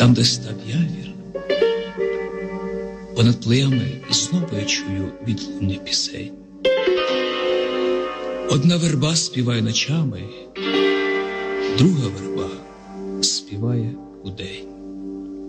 Там, де став явір, понад плеями знову я чую відлуння пісень. Одна верба співає ночами, друга верба